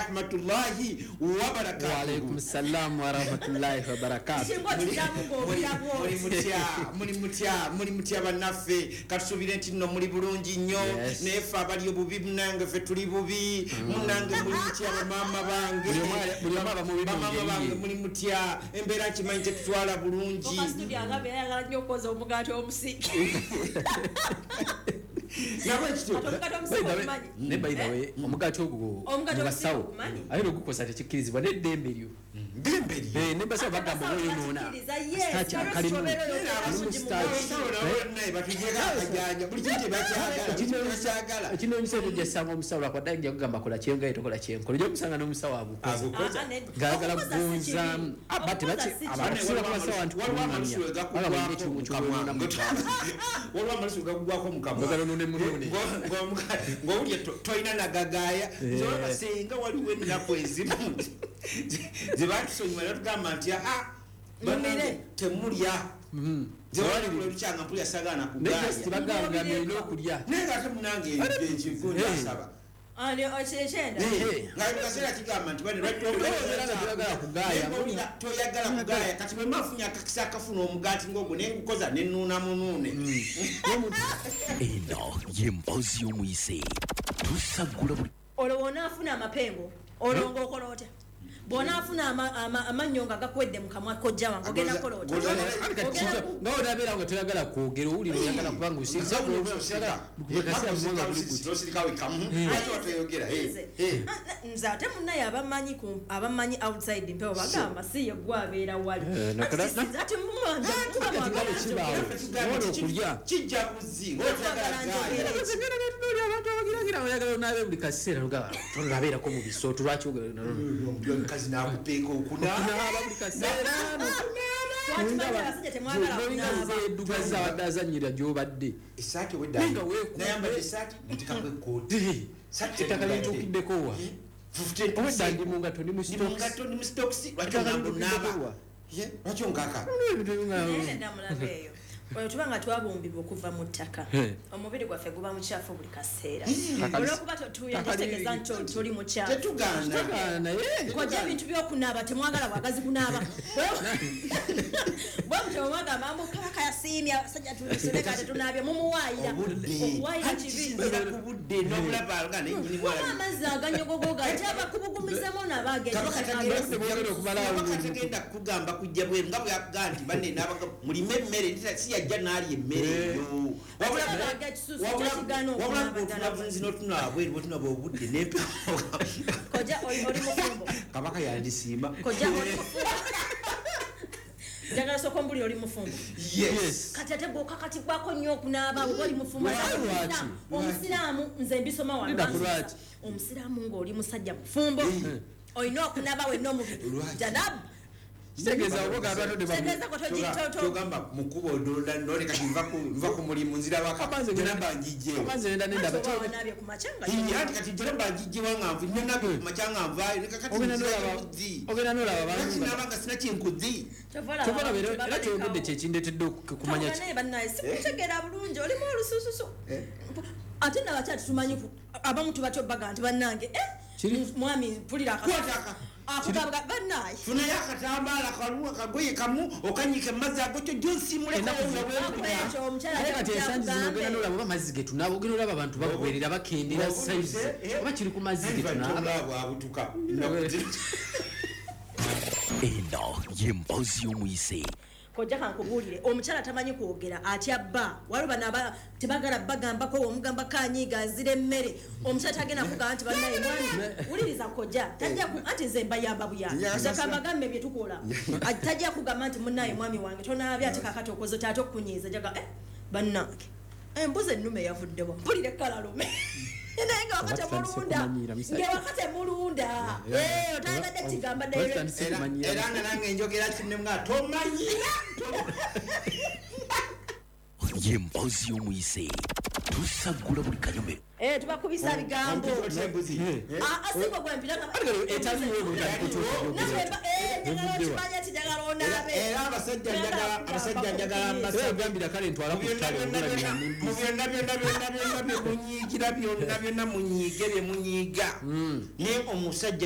rahmatullahi wa barakatuh. Wa alaykum assalam wa rahmatullahi wa barakatuh. Muri mutya banaffe katusubire nti no muri bulungi nnyo nefe abali obubi munange fe tuli bubi munange muri mutya bamama bange muri mutya embeera nkimanyi tetutwala bulungi by the way omugaati ogwo mubasawo ayiro gukosa tekikirizibwa n'eddembe lyo ne basa bagamba oyo nona kino nisebo jasanga omusawo akwadde nja kugamba kola kyenga etokola kyenkola jo musanga n'omusawo abukoza galagala gonza abati bati abasula kubasawo antu walwa amaliso gagwako mukamwa ng'owulye toyina nagagaya zoba senga waliwo ennaku ezimu zebatusonyiwa natugamba nti banange temulya zewalilukyanga mpulya sagana kugaya naye ngate munange ekigonasaba ngaakaseera kigamba nti toyagala kugaya kati bwemafunya akakisa akafuna omugaati ng'ogwo nengukoza nennuuna munuune eno yempozi y'omuyise tusagula olwo onaafuna amapengo olongo okola otya bw'onaafuna amannyo nga gakwedde mu kamwa kojja wange ogenda kukola otya nga onabeera nga toyagala kwogera owulira oyagala kubanga nze ate munnaye abamanyi outside mpewo bagamba si ye gwe abeera wali ati oyagala onabe buli kaseera tolabeerako mu bisooto lwaki omukazi nakupeeka okunaaba buli kaseera edugaza abadde azanyira gyobadde esaati nayambadde esaati ntikamu ekkooti ettaka lintuukiddeko wa obwedda ndi mu ngato ndi mu sitokisi lwaki ongambo naaba lwaki ongaka oyo tubanga twabumbibwa okuva mu ttaka omubiri gwaffe guba mukyafu buli kaseera olwokuba tutegeeza nti tuli mukyafu koja ebintu byokunaaba temwagala bwagazi kunaaba bwe mutyo mwagamba kabaka yasiimye abasajja tulisoleka tetunaabye mumuwaayira okuwaayira kibiamazzi aganyogogoga ate abakubugumizemu nabaagenda kugamba kujja bweru nga bweyakugamba nti banne nabaga mulime emmere yajja naali emmere eyo wabulaunzi notunabweru bwetunaba obudde nempe kabaka yandisiima njagala soko mbuli oli mufumbo kati ate gwokakati gwako nnyo okunaaba oli mufumbo omusiraamu nze mbisoma wano omusiraamu ng'oli musajja mufumbo olina okunaaba wenna omubiri janabu togamba mukuba noleka nva ku mulimu nzira wakanaba njijjeanti kati janaba njijjewa nga nvu nenabyo kumaca nga nvayo nabanga sina kyenkuzi era kyogedde kyekindetedde kumanya sikutegera bulungi olimu olusususu ate nabakyati tumanyi abamu tubatyobaga nti bannange mwami mpulira akataka akugamba bannaye funayo akatambaala kaluwa kagoye kamu okanyika emazzi agokyo gyonsimulekati ensangi zino ogenda nolaba oba amazzi getunaaba ogenda olaba abantu bagwerera bakendera saizi oba kiri ku mazzi getunaaba bwabutuka eno yempozi y'omuyise kojja kankubuulire omukyala tamanyi kwogera atya bba waliwo bano tebagala bagambako omugamba kanyiiga azira emmere omukyala tagenda kugamba nti bannaye mwami wuliriza kojja anti nze mbayamba buyanja kabagambe bye tukola tajja kugamba nti munnaye mwami wange tonaabye ate kakati okoze taate okukunyiiza jaga bannange embuzi ennume yavuddewa mpulire kalalume naye nga wakati mulunda otayagadde kigamba era nga nange njogera kinemu nga tomanyi yempozi y'omuyise tusagula buli kanyomero tubakubisa bigambo asinga era abasajja njagala kale ntwala munyiigira byonna munyiige bye munyiiga naye omusajja